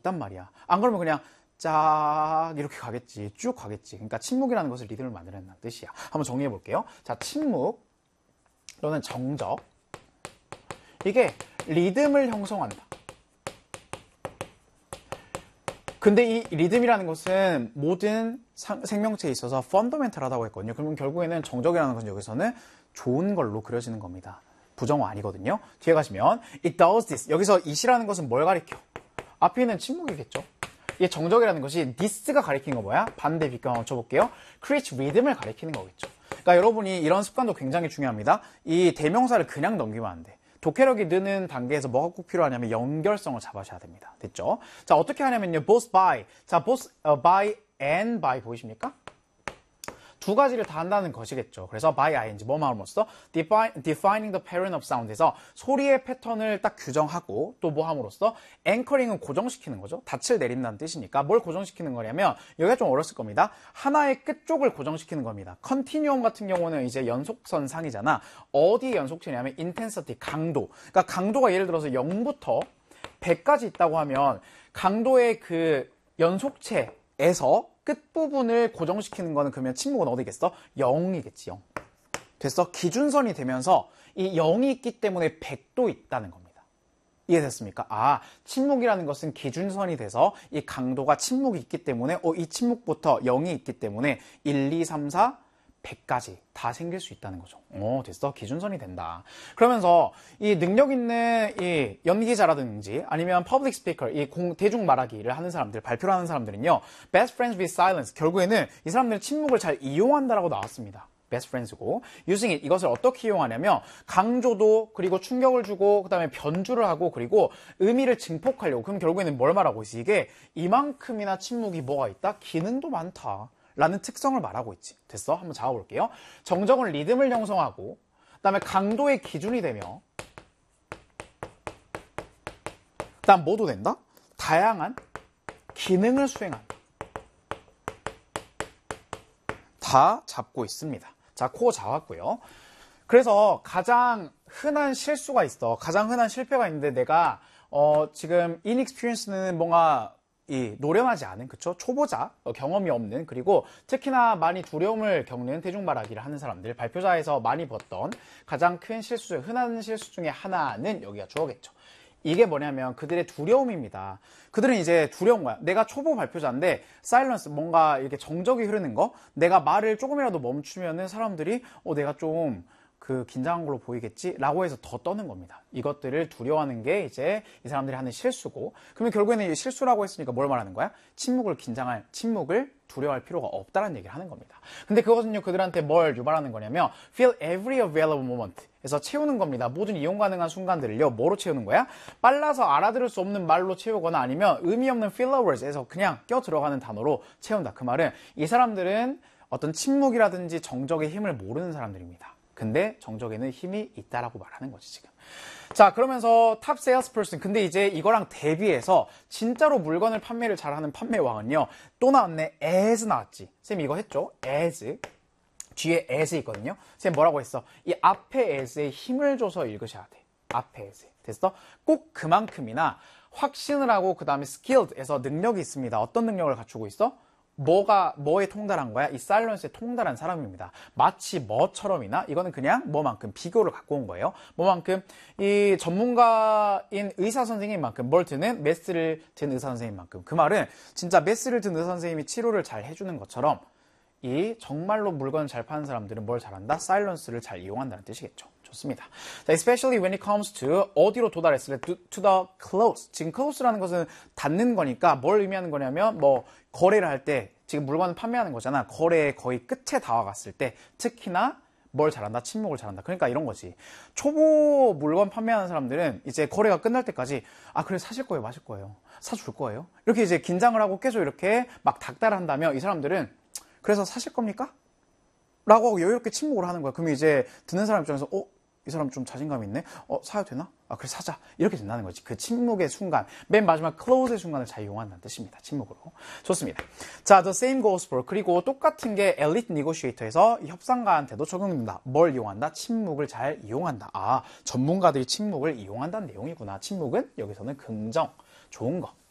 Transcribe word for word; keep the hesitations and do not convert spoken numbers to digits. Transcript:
있단 말이야. 안 그러면 그냥 쫙 이렇게 가겠지. 쭉 가겠지. 그러니까 침묵이라는 것을 리듬을 만들어낸다는 뜻이야. 한번 정리해 볼게요. 자, 침묵 또는 정적, 이게 리듬을 형성한다. 근데 이 리듬이라는 것은 모든 상, 생명체에 있어서 펀더멘탈하다고 했거든요. 그러면 결국에는 정적이라는 것은 여기서는 좋은 걸로 그려지는 겁니다. 부정어 아니거든요. 뒤에 가시면 it does this. 여기서 it이라는 것은 뭘 가리켜? 앞에 있는 침묵이겠죠. 이 정적이라는 것이 this가 가리키는 거 뭐야? 반대 비교 한번 쳐볼게요. create rhythm을 가리키는 거겠죠. 그러니까 여러분이 이런 습관도 굉장히 중요합니다. 이 대명사를 그냥 넘기면 안 돼. 독해력이 느는 단계에서 뭐가 꼭 필요하냐면 연결성을 잡으셔야 됩니다. 됐죠? 자, 어떻게 하냐면요. both by. 자, both uh, by and by 보이십니까? 두 가지를 다 한다는 것이겠죠. 그래서 by ing, 뭐 함으로써 define, defining the pattern of sound에서 소리의 패턴을 딱 규정하고 또 뭐 함으로써 anchoring은 고정시키는 거죠. 닻을 내린다는 뜻이니까 뭘 고정시키는 거냐면 여기가 좀 어렸을 겁니다. 하나의 끝쪽을 고정시키는 겁니다. continuum 같은 경우는 이제 연속선상이잖아. 어디 연속체냐면 intensity, 강도. 그러니까 강도가 예를 들어서 영부터 백까지 있다고 하면 강도의 그 연속체에서 끝부분을 고정시키는 거는 그러면 침묵은 어디겠어? 영이겠지, 영. 됐어? 기준선이 되면서 이 영이 있기 때문에 백도 있다는 겁니다. 이해됐습니까? 아, 침묵이라는 것은 기준선이 돼서 이 강도가 침묵이 있기 때문에 어, 이 침묵부터 영이 있기 때문에 일, 이, 삼, 사, 백까지 다 생길 수 있다는 거죠. 어, 됐어? 기준선이 된다. 그러면서 이 능력 있는 이 연기자라든지 아니면 퍼블릭 스피커, 이 공, 대중 말하기를 하는 사람들, 발표를 하는 사람들은요, best friends with silence. 결국에는 이 사람들은 침묵을 잘 이용한다라고 나왔습니다. best friends고, using it, 이것을 어떻게 이용하냐면 강조도 그리고 충격을 주고 그 다음에 변주를 하고 그리고 의미를 증폭하려고. 그럼 결국에는 뭘 말하고 있어? 이게 이만큼이나 침묵이 뭐가 있다? 기능도 많다 라는 특성을 말하고 있지. 됐어? 한번 잡아볼게요. 정적은 리듬을 형성하고 그 다음에 강도의 기준이 되며 그 다음 뭐도 된다? 다양한 기능을 수행한다. 다 잡고 있습니다. 자, 코 잡았고요. 그래서 가장 흔한 실수가 있어. 가장 흔한 실패가 있는데 내가 어, 지금 inexperienced는 뭔가 이 노련하지 않은, 그쵸? 초보자, 어, 경험이 없는, 그리고 특히나 많이 두려움을 겪는 대중말하기를 하는 사람들, 발표자에서 많이 봤던 가장 큰 실수 중, 흔한 실수 중에 하나는 여기가 주어겠죠. 이게 뭐냐면 그들의 두려움입니다. 그들은 이제 두려운 거야. 내가 초보 발표자인데 사일런스, 뭔가 이렇게 정적이 흐르는 거, 내가 말을 조금이라도 멈추면은 사람들이 어 내가 좀 그 긴장한 걸로 보이겠지? 라고 해서 더 떠는 겁니다. 이것들을 두려워하는 게 이제 이 사람들이 하는 실수고, 그러면 결국에는 실수라고 했으니까 뭘 말하는 거야? 침묵을 긴장할, 침묵을 두려워할 필요가 없다는 얘기를 하는 겁니다. 근데 그것은요, 그들한테 뭘 유발하는 거냐면 fill every available moment 에서 채우는 겁니다. 모든 이용 가능한 순간들을요, 뭐로 채우는 거야? 빨라서 알아들을 수 없는 말로 채우거나 아니면 의미 없는 filler words에서 그냥 껴 들어가는 단어로 채운다. 그 말은 이 사람들은 어떤 침묵이라든지 정적의 힘을 모르는 사람들입니다. 근데 정적에는 힘이 있다라고 말하는 거지, 지금. 자, 그러면서 탑 세일스퍼슨. 근데 이제 이거랑 대비해서 진짜로 물건을 판매를 잘하는 판매왕은요, 또 나왔네. as 나왔지. 쌤 이거 했죠? as. 뒤에 as 있거든요. 쌤 뭐라고 했어? 이 앞에 as에 힘을 줘서 읽으셔야 돼. 앞에 as. 됐어? 꼭 그만큼이나 확신을 하고 그 다음에 skilled에서 능력이 있습니다. 어떤 능력을 갖추고 있어? 뭐가 뭐에 통달한 거야? 이 사일런스에 통달한 사람입니다. 마치 뭐처럼이나, 이거는 그냥 뭐만큼 비교를 갖고 온 거예요. 뭐만큼 이 전문가인 의사 선생님만큼 뭘 드는, 메스를 든 의사 선생님만큼. 그 말은 진짜 메스를 든 의사 선생님이 치료를 잘 해주는 것처럼 이 정말로 물건을 잘 파는 사람들은 뭘 잘한다? 사일런스를 잘 이용한다는 뜻이겠죠. 좋습니다. 자, especially when it comes to 어디로 도달했을 때 to the close. 지금 close라는 것은 닿는 거니까 뭘 의미하는 거냐면 뭐 거래를 할 때 지금 물건을 판매하는 거잖아. 거래의 거의 끝에 다가갔을 때 특히나 뭘 잘한다? 침묵을 잘한다. 그러니까 이런 거지. 초보 물건 판매하는 사람들은 이제 거래가 끝날 때까지 아 그래 사실 거예요, 마실 거예요, 사줄 거예요. 이렇게 이제 긴장을 하고 계속 이렇게 막 닥달한다면 이 사람들은 그래서 사실 겁니까? 라고 하고 여유롭게 침묵을 하는 거야. 그러면 이제 듣는 사람 입장에서 어? 이 사람 좀 자신감 있네? 어, 사야 되나? 아, 그래, 사자. 이렇게 된다는 거지. 그 침묵의 순간, 맨 마지막 close의 순간을 잘 이용한다는 뜻입니다. 침묵으로. 좋습니다. 자, the same goes for. 그리고 똑같은 게 elite negotiator에서 협상가한테도 적용된다. 뭘 이용한다? 침묵을 잘 이용한다. 아, 전문가들이 침묵을 이용한다는 내용이구나. 침묵은 여기서는 긍정, 좋은 거.